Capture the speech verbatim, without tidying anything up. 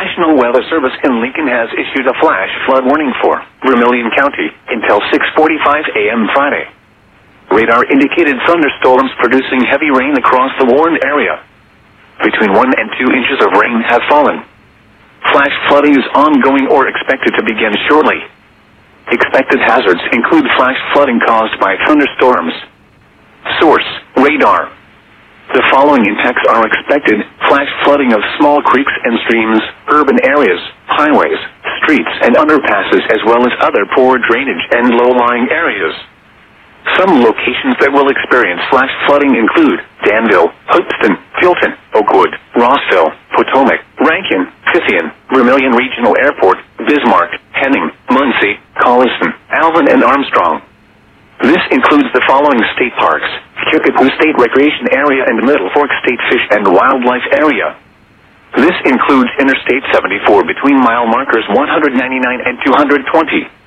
National Weather Service in Lincoln has issued a flash flood warning for Vermilion County until six forty-five a m Friday. Radar indicated thunderstorms producing heavy rain across the warned area. Between one and two inches of rain have fallen. Flash flooding is ongoing or expected to begin shortly. Expected hazards include flash flooding caused by thunderstorms. Source: radar. The following impacts are expected: flash flooding of small creeks and streams, urban areas, highways, streets, and underpasses, as well as other poor drainage and low-lying areas. Some locations that will experience flash flooding include Danville, Hoopeston, Tilton, Oakwood, Rossville, Potomac, Rankin, Phythian, Vermilion Regional Airport, Bismarck, Henning, Muncie, Colliston, Alvin, and Armstrong. This includes the following state parks: Kickapoo State Recreation Area and Middle Fork State Fish and Wildlife Area. This includes Interstate seventy-four between mile markers one hundred ninety-nine and two hundred twenty.